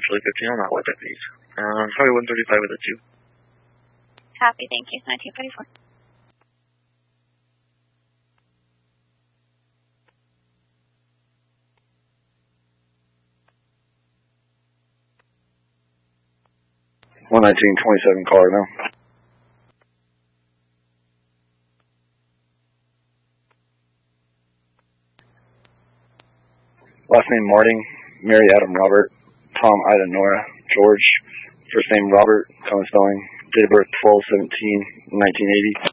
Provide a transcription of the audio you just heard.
Philly 15 on that white deputies. Highway 135 with a 2. Copy, thank you. 1944. One 1927 car now. Last name Marting, Mary Adam Robert, Tom Ida Nora, George, first name Robert, common spelling, date of birth 12/17/1980.